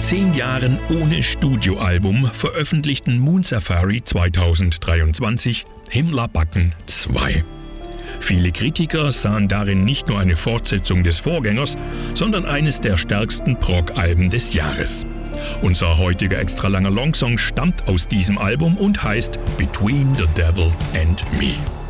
10 Jahren ohne Studioalbum veröffentlichten Moon Safari 2023 Himlabacken 2. Viele Kritiker sahen darin nicht nur eine Fortsetzung des Vorgängers, sondern eines der stärksten Prog-Alben des Jahres. Unser heutiger extra langer Longsong stammt aus diesem Album und heißt Between the Devil and Me.